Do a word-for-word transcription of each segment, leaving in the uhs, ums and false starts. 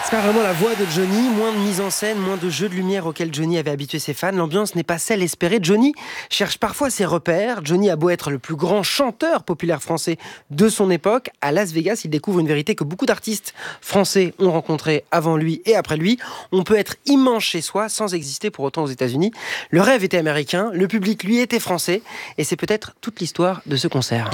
C'est pas vraiment la voix de Johnny, moins de mise en scène, moins de jeux de lumière auxquels Johnny avait habitué ses fans. L'ambiance n'est pas celle espérée. Johnny cherche parfois ses repères. Johnny a beau être le plus grand chanteur populaire français de son époque, à Las Vegas, il découvre une vérité que beaucoup d'artistes français ont rencontrée avant lui et après lui. On peut être immense chez soi sans exister pour autant aux États-Unis. Le rêve était américain, le public lui était français, et c'est peut-être toute l'histoire de ce concert.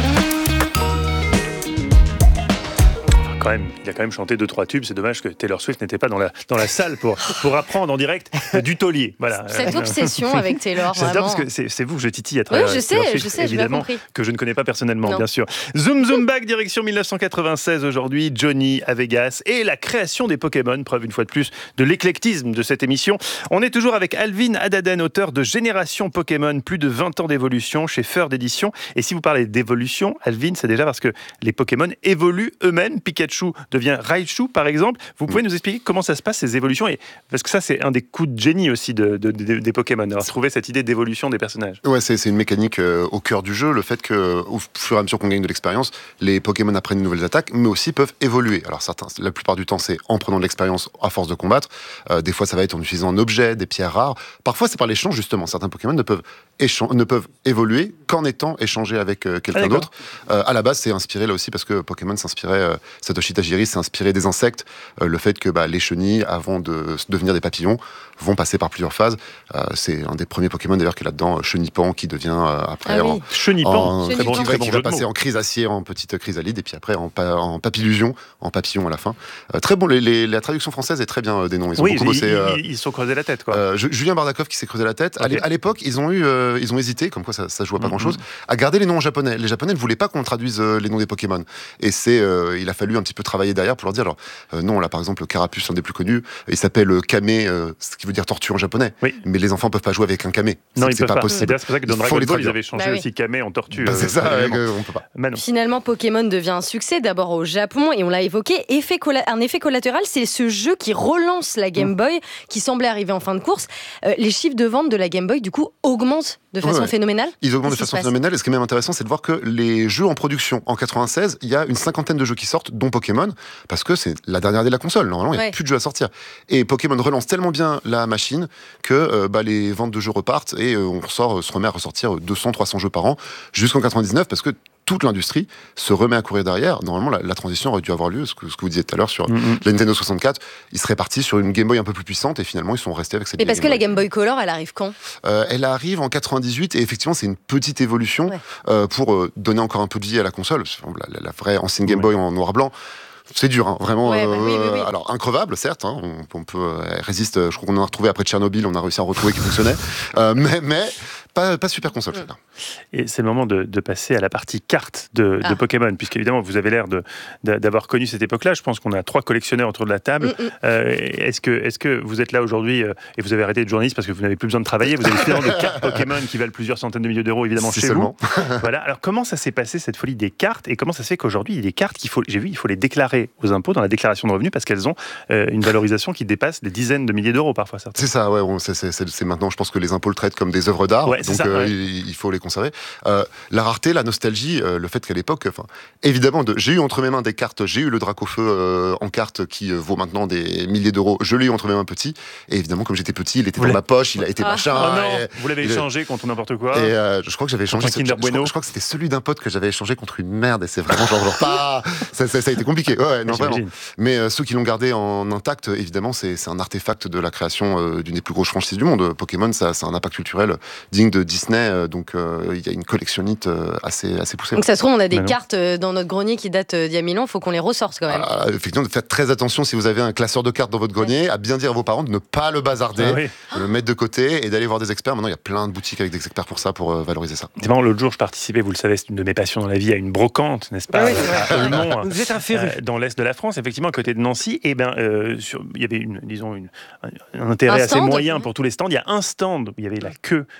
Quand même, il a quand même chanté deux trois tubes. C'est dommage que Taylor Swift n'était pas dans la, dans la salle pour, pour apprendre en direct du taulier. Voilà. Cette obsession avec Taylor, J'adore vraiment. parce que c'est, c'est vous que je titille à travers Oui, je sais, Taylor Swift, je sais, j'ai bien évidemment, compris. que je ne connais pas personnellement, Non. bien sûr. Zoom Zoom Back, direction dix-neuf cent quatre-vingt-seize aujourd'hui, Johnny à Vegas et la création des Pokémon, preuve une fois de plus de l'éclectisme de cette émission. On est toujours avec Alvin Adaden, auteur de Génération Pokémon, plus de vingt ans d'évolution chez Ferd d'édition. Et si vous parlez d'évolution, Alvin, c'est déjà parce que les Pokémon évoluent eux-mêmes. Pikachu devient Raichu, par exemple. Vous pouvez nous expliquer comment ça se passe, ces évolutions, et parce que ça, c'est un des coups de génie aussi de, de, de, des Pokémon, d'avoir trouvé cette idée d'évolution des personnages. Ouais, c'est, c'est une mécanique euh, au cœur du jeu, le fait que, au fur et à mesure qu'on gagne de l'expérience, les Pokémon apprennent de nouvelles attaques, mais aussi peuvent évoluer. Alors certains, la plupart du temps, c'est en prenant de l'expérience à force de combattre. Euh, des fois, ça va être en utilisant un objet, des pierres rares. Parfois, c'est par l'échange, justement. Certains Pokémon ne peuvent, échan- ne peuvent évoluer qu'en étant échangés avec euh, quelqu'un ah, d'autre. Euh, à la base, c'est inspiré là aussi parce que Pokémon s'inspirait, euh, Satoshi Tajiri s'est inspiré des insectes. Euh, le fait que bah, les chenilles, avant de devenir des papillons, vont passer par plusieurs phases. Euh, c'est un des premiers Pokémon d'ailleurs qui est là-dedans, Chenipan, qui devient euh, après Ah oui. en, Chenipan, en, très bon, qui, très bon qui jeu va de passer mots. en chrysacier, en petite chrysalide, et puis après en, pa- en papillusion, en papillon à la fin. Euh, très bon, les, les, la traduction française est très bien euh, des noms. Ils ont Oui, beaucoup ils, bossé. Euh, ils, ils se sont creusés la tête, quoi. Euh, Julien Bardakov qui s'est creusé la tête. Okay. À l'époque, ils ont eu, euh, ils ont hésité, comme quoi ça, ça jouait pas Mm-hmm. grand-chose, à garder les noms en japonais. Les Japonais ne voulaient pas qu'on traduise euh, les noms des Pokémon. Et c'est, euh, il a fallu un petit peu travailler derrière pour leur dire. Alors, euh, non, là, par exemple, le Carapuce, un des plus connus, il s'appelle Kame, euh, ce qui veut dire tortue en japonais. Oui. Mais les enfants peuvent pas jouer avec un Kame. Non, c'est, ils c'est peuvent pas, pas. possible. C'est pour ça que dans Il Dragon faut les Ball, ils traduire. avaient changé Bah oui. aussi Kame en tortue. Bah, euh, c'est ça, évidemment. euh, on peut pas. Bah non. Finalement, Pokémon devient un succès, d'abord au Japon, et on l'a évoqué, effet colla- un effet collatéral, c'est ce jeu qui relance la Game Boy, qui semblait arriver en fin de course. Euh, les chiffres de vente de la Game Boy, du coup, augmentent de façon Ouais, ouais. phénoménale. Ils augmentent de Qu'est-ce qui façon se passe phénoménale. Et ce qui est même intéressant, c'est de voir que les jeux en production, en quatre-vingt-seize, il y a une cinquantaine de jeux qui sortent, dont Pokémon, parce que c'est la dernière année de la console. Normalement, il n'y a Ouais. plus de jeux à sortir. Et Pokémon relance tellement bien la machine que euh, bah, les ventes de jeux repartent et euh, on ressort, euh, se remet à ressortir deux cents, trois cents jeux par an jusqu'en quatre-vingt-dix-neuf, parce que toute l'industrie se remet à courir derrière. Normalement, la, la transition aurait dû avoir lieu, ce que, ce que vous disiez tout à l'heure sur Mm-hmm. la Nintendo soixante-quatre. Ils seraient partis sur une Game Boy un peu plus puissante et finalement, ils sont restés avec cette Et vieille parce que la Game Boy. Game Boy Color, elle arrive quand ? Euh, elle arrive en quatre-vingt-dix-huit et effectivement, c'est une petite évolution Ouais. euh, pour euh, donner encore un peu de vie à la console. La, la, la vraie ancienne Game Boy en noir-blanc. C'est dur, hein, vraiment. Ouais, bah oui, oui, oui. Alors, increvable, certes. Hein, on, on peut, euh, elle résiste. Je crois qu'on en a retrouvé après Tchernobyl. On a réussi à retrouver qui fonctionnait. Euh, mais, mais pas, pas super console, celle-là. Et c'est le moment de, de passer à la partie carte de, Ah. de Pokémon, puisqu'évidemment, vous avez l'air de, de- d'avoir connu cette époque-là. Je pense qu'on a trois collectionneurs autour de la table. Mm-mm. Euh, est-ce, que, est-ce que vous êtes là aujourd'hui euh, et vous avez arrêté de journaliste parce que vous n'avez plus besoin de travailler? Vous avez finalement des cartes Pokémon qui valent plusieurs centaines de milliers d'euros, évidemment, Si chez seulement. vous. Voilà. Alors, comment ça s'est passé, cette folie des cartes, et comment ça se fait qu'aujourd'hui, il y a des cartes qu'il faut, j'ai vu, il faut les déclarer aux impôts dans la déclaration de revenus parce qu'elles ont euh, une valorisation qui dépasse des dizaines de milliers d'euros parfois, certaines. C'est ça, ouais. On, c'est, c'est, c'est, c'est maintenant, je pense que les impôts le traitent comme des œuvres d'art. Ouais, c'est donc, ça, euh, ouais. il, il faut les conserver. Euh, la rareté, la nostalgie, euh, le fait qu'à l'époque, enfin, évidemment, de, j'ai eu entre mes mains des cartes. J'ai eu le Dracofeu euh, en carte qui euh, vaut maintenant des milliers d'euros. Je l'ai eu entre mes mains petit. Et évidemment, comme j'étais petit, il était Vous dans l'avez- ma poche, il a été Ah. machin. Oh non, et- vous l'avez il- échangé contre n'importe quoi. Et euh, je crois que j'avais échangé. Contre un ce- Kinder je, je crois, Bueno. je crois que c'était celui d'un pote que j'avais échangé contre une merde. Et c'est vraiment genre, genre pas. Ça, ça, ça a été compliqué. Ouais, ouais, non, J'imagine. vraiment. Mais euh, ceux qui l'ont gardé en intact, évidemment, c'est, c'est un artefact de la création euh, d'une des plus grosses franchises du monde. Pokémon, ça, ça a un impact culturel digne de Disney. euh, donc, euh, il y a une collectionnite euh, assez, assez poussée. Donc ça se trouve, on a des Mais non. cartes euh, dans notre grenier qui datent euh, d'il y a mille ans, il faut qu'on les ressorte quand même. Ah, effectivement, faites très attention si vous avez un classeur de cartes dans votre grenier, à bien dire à vos parents de ne pas le bazarder, Ah oui. de le mettre de côté et d'aller voir des experts. Maintenant, il y a plein de boutiques avec des experts pour ça, pour euh, valoriser ça. C'est marrant, l'autre jour, je participais, vous le savez, c'est une de mes passions dans la vie, à une brocante, n'est-ce pas, Ah oui, c'est vrai. à Olmont, Vous êtes un féru. euh, dans l'est de la France, effectivement, à côté de Nancy. Et ben, euh, sur- il y avait une, disons, une, un, un intérêt Un assez stand. moyen pour tous les stands. Il y a un stand où il y avait la queue, où les gens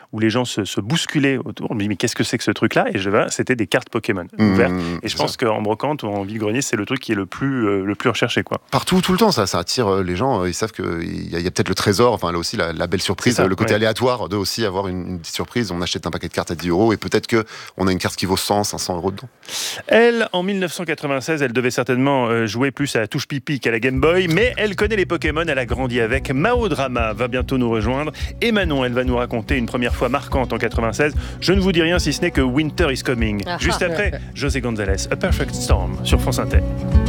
gens se, se bousculaient autour. On me dit mais qu'est-ce que c'est que ce truc-là? Et je vais, c'était des cartes Pokémon Mmh, ouvertes. Et je c'est pense qu'en brocante ou en vide-grenier, c'est le truc qui est le plus, euh, le plus recherché, quoi. Partout, tout le temps, ça, ça attire les gens. Ils savent qu'il y a, y a peut-être le trésor, enfin là aussi la, la belle surprise, ça, le côté ouais. aléatoire de aussi avoir une, une petite surprise. On achète un paquet de cartes à dix euros et peut-être qu'on a une carte qui vaut cent, cinq cents euros dedans. Elle, en mille neuf cent quatre-vingt-seize, elle devait certainement euh, jouer plus à la touche pipi qu'à la Game Boy, mais elle connaît les Pokémon, elle a grandi avec. Mao Drama va bientôt nous rejoindre. Et Manon, elle va nous raconter une première fois marquante en quatre-vingt-seize. Je ne vous dis rien si ce n'est que Winter is Coming. Ah. Juste après, José González, A Perfect Storm sur France Inter.